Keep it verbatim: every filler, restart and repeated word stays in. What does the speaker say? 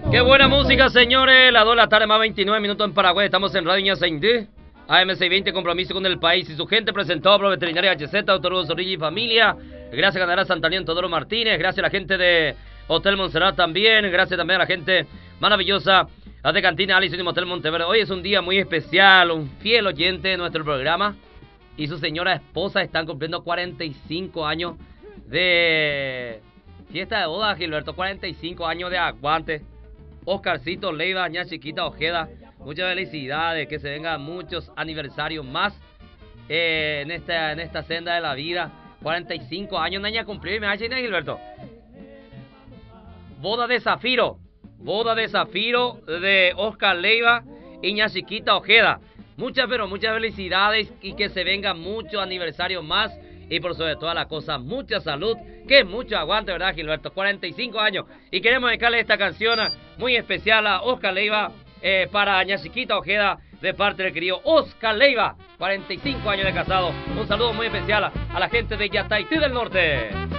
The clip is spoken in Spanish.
Qué buena música, señores. Las dos de la tarde más veintinueve minutos en Paraguay. Estamos en Radio Ñasaindú. A M seiscientos veinte, compromiso con el país y su gente. Presentado por Veterinaria H Z, Doctor Hugo Zorrilla y familia. Gracias a Ganadera Santanión, Todoro Martínez. Gracias a la gente de Hotel Montserrat también. Gracias también a la gente maravillosa de Cantina Alison y Motel Monteverde. Hoy es un día muy especial. Un fiel oyente de nuestro programa y su señora esposa están cumpliendo cuarenta y cinco años de fiesta de boda, Gilberto. cuarenta y cinco años de aguante. Oscarcito Leiva, ña chiquita Ojeda, muchas felicidades, que se vengan muchos aniversarios más eh, en, esta, en esta senda de la vida. cuarenta y cinco años, naña cumplió, me ha hecho, Gilberto. Boda de Zafiro, boda de Zafiro de Oscar Leiva y ña chiquita Ojeda. Muchas, pero muchas felicidades y que se vengan muchos aniversarios más. Y por sobre todas las cosas, mucha salud, que mucho aguante, ¿verdad, Gilberto? cuarenta y cinco años. Y queremos dedicarle esta canción muy especial a Oscar Leiva, eh, para ña chiquita Ojeda, de parte del querido Oscar Leiva, cuarenta y cinco años de casado. Un saludo muy especial a, a la gente de Yataití del Norte.